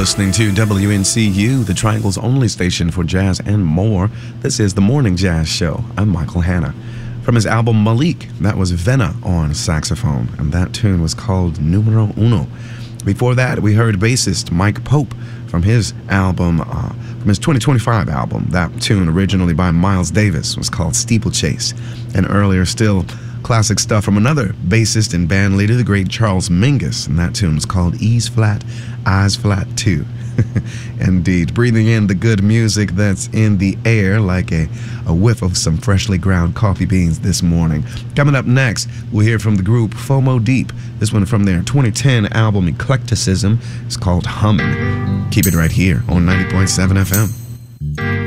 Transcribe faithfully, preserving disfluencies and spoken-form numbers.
listening to W N C U, the Triangle's only station for jazz and more. This is the Morning Jazz Show. I'm Michael Hanna. From his album Malik, that was Venna on saxophone, and that tune was called Numero Uno. Before that, we heard bassist Mike Pope from his album, uh, from his twenty twenty-five album. That tune, originally by Miles Davis, was called Steeplechase. And earlier still, classic stuff from another bassist and band leader, the great Charles Mingus, and that tune was called E's Flat, I's Flat two. Indeed, breathing in the good music that's in the air like a, a whiff of some freshly ground coffee beans this morning. Coming up next, we'll hear from the group FOMO Deep. This one from their twenty ten album Eclecticism is called Hummin'. Keep it right here on ninety point seven F M.